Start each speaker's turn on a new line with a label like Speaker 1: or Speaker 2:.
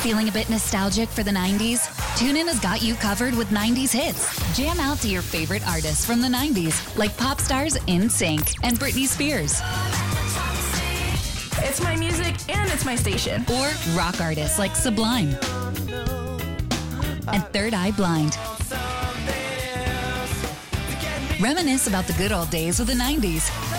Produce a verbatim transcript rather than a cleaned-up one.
Speaker 1: Feeling a bit nostalgic for the nineties? TuneIn has got you covered with nineties hits. Jam out to your favorite artists from the nineties, like pop stars NSYNC and Britney Spears.
Speaker 2: It's my music and it's my station.
Speaker 1: Or rock artists like Sublime and Third Eye Blind. Reminisce about the good old days of the nineties.